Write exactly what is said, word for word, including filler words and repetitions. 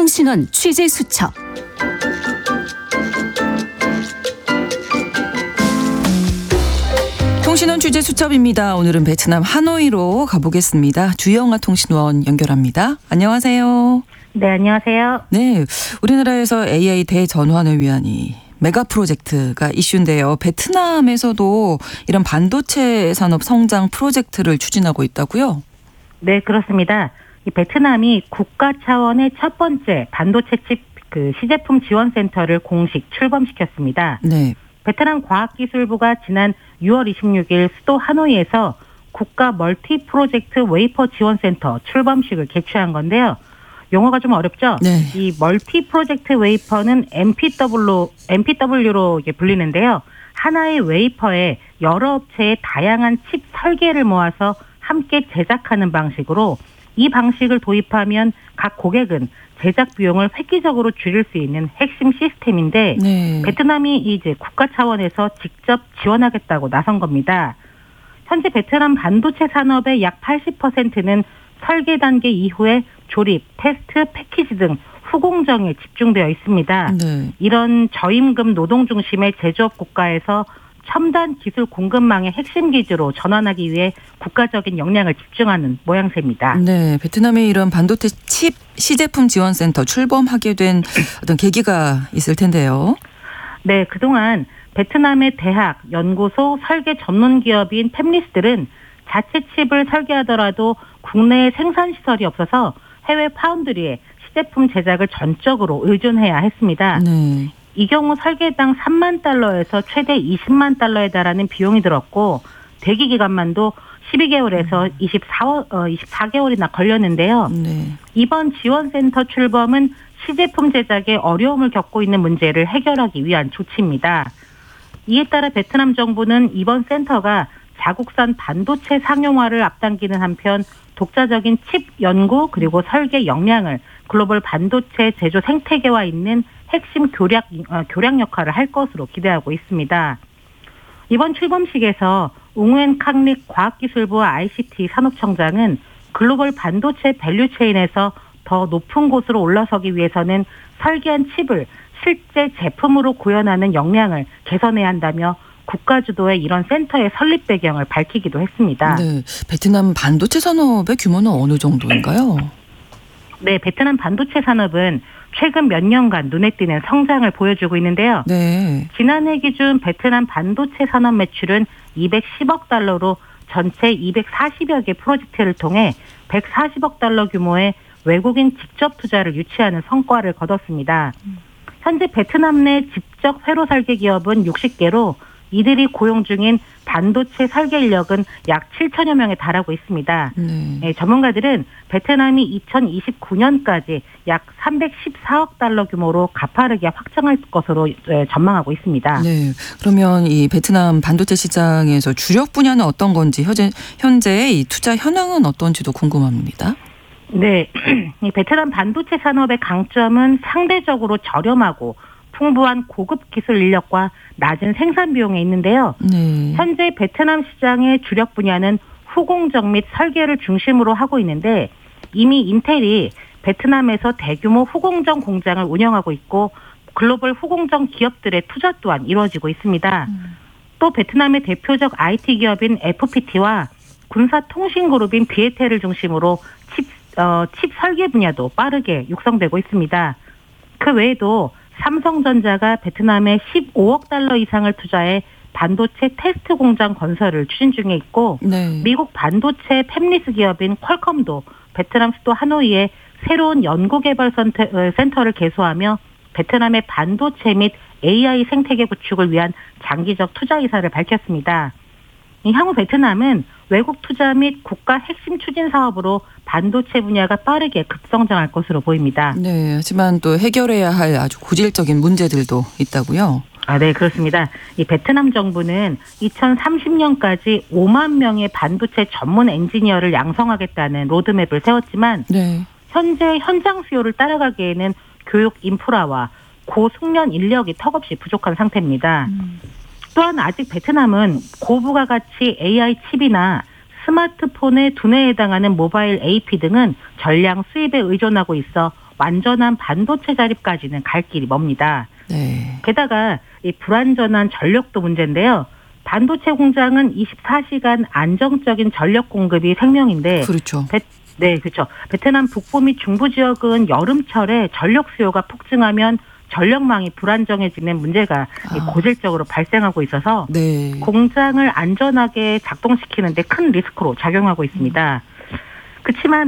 통신원 취재 수첩. 통신원 취재 수첩입니다. 오늘은 베트남 하노이로 가보겠습니다. 주영아 통신원 연결합니다. 안녕하세요. 네, 안녕하세요. 네, 우리나라에서 에이아이 대전환을 위한 이 메가 프로젝트가 이슈인데요. 베트남에서도 이런 반도체 산업 성장 프로젝트를 추진하고 있다고요? 네, 그렇습니다. 이 베트남이 국가 차원의 첫 번째 반도체 칩 그 시제품 지원 센터를 공식 출범시켰습니다. 네. 베트남 과학기술부가 지난 유월 이십육일 수도 하노이에서 국가 멀티 프로젝트 웨이퍼 지원 센터 출범식을 개최한 건데요. 용어가 좀 어렵죠? 네. 이 멀티 프로젝트 웨이퍼는 엠피더블유로, 엠피더블유로 불리는데요. 하나의 웨이퍼에 여러 업체의 다양한 칩 설계를 모아서 함께 제작하는 방식으로, 이 방식을 도입하면 각 고객은 제작 비용을 획기적으로 줄일 수 있는 핵심 시스템인데, 네. 베트남이 이제 국가 차원에서 직접 지원하겠다고 나선 겁니다. 현재 베트남 반도체 산업의 약 팔십 퍼센트는 설계 단계 이후에 조립, 테스트, 패키지 등 후공정에 집중되어 있습니다. 네. 이런 저임금 노동 중심의 제조업 국가에서 첨단 기술 공급망의 핵심 기지로 전환하기 위해 국가적인 역량을 집중하는 모양새입니다. 네, 베트남의 이런 반도체 칩 시제품 지원센터 출범하게 된 어떤 계기가 있을 텐데요. 네, 그동안 베트남의 대학, 연구소, 설계 전문 기업인 팹리스들은 자체 칩을 설계하더라도 국내에 생산시설이 없어서 해외 파운드리에 시제품 제작을 전적으로 의존해야 했습니다. 네. 이 경우 설계당 삼만 달러에서 최대 이십만 달러에 달하는 비용이 들었고, 대기 기간만도 십이 개월에서 이십사 개월이나 걸렸는데요. 네. 이번 지원센터 출범은 시제품 제작에 어려움을 겪고 있는 문제를 해결하기 위한 조치입니다. 이에 따라 베트남 정부는 이번 센터가 자국산 반도체 상용화를 앞당기는 한편 독자적인 칩 연구 그리고 설계 역량을 글로벌 반도체 제조 생태계와 있는 핵심 교략, 어, 교량 역할을 할 것으로 기대하고 있습니다. 이번 출범식에서 웅웬 캉릭 과학기술부와 아이씨티 산업청장은 글로벌 반도체 밸류체인에서 더 높은 곳으로 올라서기 위해서는 설계한 칩을 실제 제품으로 구현하는 역량을 개선해야 한다며 국가 주도의 이런 센터의 설립 배경을 밝히기도 했습니다. 네, 베트남 반도체 산업의 규모는 어느 정도인가요? 네, 베트남 반도체 산업은 최근 몇 년간 눈에 띄는 성장을 보여주고 있는데요. 네. 지난해 기준 베트남 반도체 산업 매출은 이백십억 달러로 전체 이백사십여 개 프로젝트를 통해 백사십억 달러 규모의 외국인 직접 투자를 유치하는 성과를 거뒀습니다. 현재 베트남 내 직접 회로 설계 기업은 육십 개로 이들이 고용 중인 반도체 설계 인력은 약 칠천여 명에 달하고 있습니다. 네. 네, 전문가들은 베트남이 이천이십구 년까지 약 삼백십사억 달러 규모로 가파르게 확장할 것으로 전망하고 있습니다. 네. 그러면 이 베트남 반도체 시장에서 주력 분야는 어떤 건지, 현재 현재 이 투자 현황은 어떤지도 궁금합니다. 네, 이 베트남 반도체 산업의 강점은 상대적으로 저렴하고 풍부한 고급 기술 인력과 낮은 생산 비용에 있는데요. 네. 현재 베트남 시장의 주력 분야는 후공정 및 설계를 중심으로 하고 있는데, 이미 인텔이 베트남에서 대규모 후공정 공장을 운영하고 있고 글로벌 후공정 기업들의 투자 또한 이루어지고 있습니다. 음. 또 베트남의 대표적 아이티 기업인 에프피티와 군사통신그룹인 비에텔을 중심으로 칩, 어, 칩 설계 분야도 빠르게 육성되고 있습니다. 그 외에도 삼성전자가 베트남에 십오억 달러 이상을 투자해 반도체 테스트 공장 건설을 추진 중에 있고, 네. 미국 반도체 팹리스 기업인 퀄컴도 베트남 수도 하노이에 새로운 연구개발 센터를 개소하며 베트남의 반도체 및 에이아이 생태계 구축을 위한 장기적 투자 의사를 밝혔습니다. 향후 베트남은 외국 투자 및 국가 핵심 추진 사업으로 반도체 분야가 빠르게 급성장할 것으로 보입니다. 네, 하지만 또 해결해야 할 아주 고질적인 문제들도 있다고요? 아, 네, 그렇습니다. 이 베트남 정부는 이천삼십 년까지 오만 명의 반도체 전문 엔지니어를 양성하겠다는 로드맵을 세웠지만, 네. 현재 현장 수요를 따라가기에는 교육 인프라와 고숙련 인력이 턱없이 부족한 상태입니다. 음. 또한 아직 베트남은 고부가 가치 에이아이 칩이나 스마트폰의 두뇌에 해당하는 모바일 에이피 등은 전량 수입에 의존하고 있어 완전한 반도체 자립까지는 갈 길이 멉니다. 네. 게다가 이 불완전한 전력도 문제인데요. 반도체 공장은 이십사 시간 안정적인 전력 공급이 생명인데 그렇죠. 베, 네, 그렇죠. 베트남 북부 및 중부 지역은 여름철에 전력 수요가 폭증하면 전력망이 불안정해지는 문제가 아. 고질적으로 발생하고 있어서 네. 공장을 안전하게 작동시키는 데 큰 리스크로 작용하고 있습니다. 그렇지만